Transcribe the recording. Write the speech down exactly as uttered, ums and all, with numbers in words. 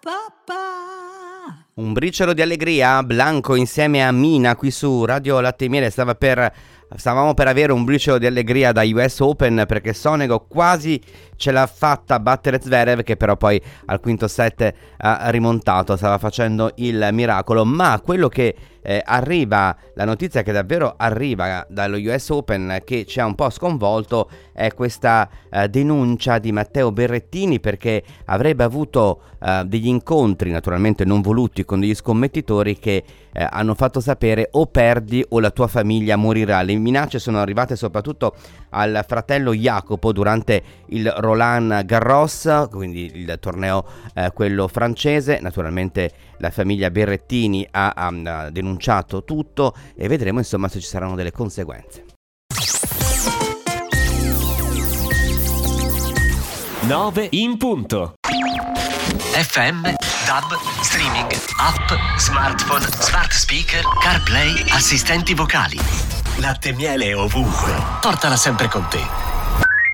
Un briciolo di allegria, Blanco insieme a Mina qui su Radio Latte e Miele. Stava per, stavamo per avere un briciolo di allegria da U S Open, perché Sonego quasi ce l'ha fatta a battere Zverev, che però poi al quinto set ha rimontato, stava facendo il miracolo. Ma quello che eh, arriva, la notizia che davvero arriva dallo U S Open, che ci ha un po' sconvolto, è questa eh, denuncia di Matteo Berrettini, perché avrebbe avuto eh, degli incontri naturalmente non voluti con degli scommettitori che eh, hanno fatto sapere: o perdi o la tua famiglia morirà. Le minacce sono arrivate soprattutto al fratello Jacopo durante il Roland Garros, quindi il torneo eh, quello francese. Naturalmente la famiglia Berrettini ha, ha denunciato tutto e vedremo insomma se ci saranno delle conseguenze. nove in punto. F M, D A B, streaming, app, smartphone, smart speaker, CarPlay, assistenti vocali. Latte e miele ovunque. Portala sempre con te.